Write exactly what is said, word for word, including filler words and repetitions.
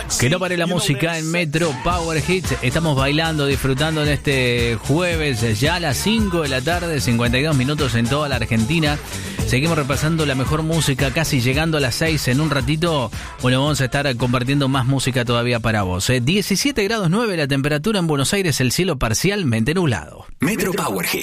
Que no pare la música en Metro Power Hits. Estamos bailando, disfrutando en este jueves, ya a las cinco de la tarde, cincuenta y dos minutos en toda la Argentina. Seguimos repasando la mejor música, casi llegando a las seis. En un ratito, bueno, vamos a estar compartiendo más música todavía para vos. ¿eh? diecisiete grados nueve la temperatura en Buenos Aires, el cielo parcialmente nublado. Metro Power Hits.